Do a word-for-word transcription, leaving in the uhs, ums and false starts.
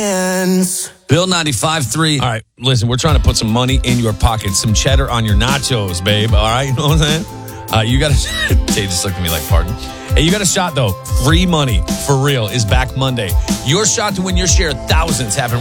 hands. Bill ninety-five three. All right, listen, we're trying to put some money in your pocket, some cheddar on your nachos, babe. All right, you know what I'm saying? Uh, you got to. Jay just looked at me like, pardon. Hey, you got a shot though. Free money for real is back Monday. Your shot to win your share of thousands happen